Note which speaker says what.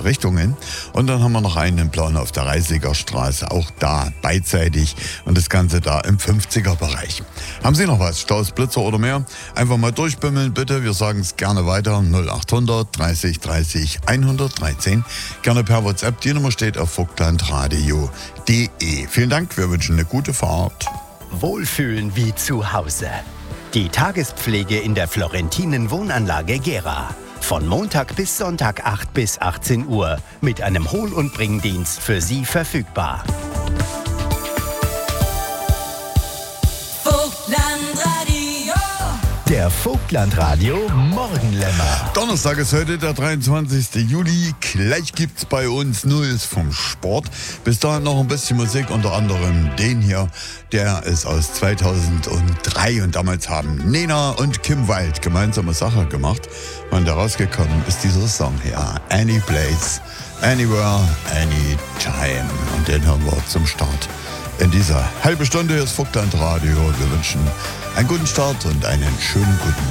Speaker 1: beide Richtungen. Und dann haben wir noch einen Plan auf der Reisiger Straße, auch da beidseitig und das Ganze da im 50er-Bereich. Haben Sie noch was? Staus, Blitzer oder mehr? Einfach mal durchbimmeln, bitte. Wir sagen es gerne weiter. 0800 30 30 113. Gerne per WhatsApp. Die Nummer steht auf vogtlandradio.de. Vielen Dank. Wir wünschen eine gute Fahrt.
Speaker 2: Wohlfühlen wie zu Hause. Die Tagespflege in der Florentinen Wohnanlage Gera. Von Montag bis Sonntag 8 bis 18 Uhr. Mit einem Hol- und Bringdienst für Sie verfügbar. Der Vogtlandradio Morgenlämmer.
Speaker 1: Donnerstag ist heute der 23. Juli. Gleich gibt's bei uns Neues vom Sport. Bis dahin noch ein bisschen Musik, unter anderem den hier. Der ist aus 2003 und damals haben Nena und Kim Wilde gemeinsame Sache gemacht. Und da rausgekommen ist dieser Song hier. Any Place, Anywhere, Anytime. Und den hören wir zum Start. In dieser halben Stunde ist Vogtlandradio. Wir wünschen einen guten Start und einen schönen guten Morgen.